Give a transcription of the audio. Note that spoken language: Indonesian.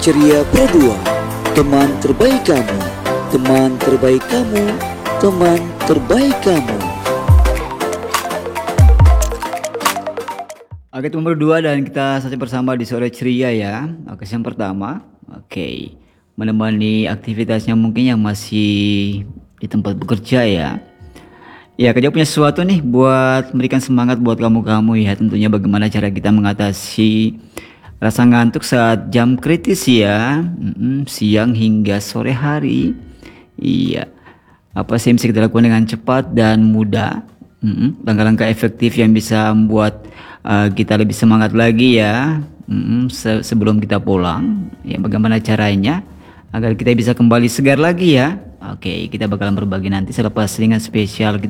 Ceria Pro 2, teman terbaik kamu, teman terbaik kamu, teman terbaik kamu. Oke, itu nomor 2 dan kita saja bersama di sore ceria ya. Oke, yang pertama, oke, menemani aktivitasnya mungkin yang masih di tempat bekerja ya. Ya, kerja punya sesuatu nih buat memberikan semangat buat kamu-kamu ya. Tentunya bagaimana cara kita mengatasi rasa ngantuk saat jam kritis ya, siang hingga sore hari. Iya, apa sih yang bisa kita lakukan dengan cepat dan mudah? Langkah-langkah efektif yang bisa membuat kita lebih semangat lagi ya, sebelum kita pulang. Ya, bagaimana caranya agar kita bisa kembali segar lagi ya? Oke, kita bakalan berbagi nanti selepas selingan spesial kita.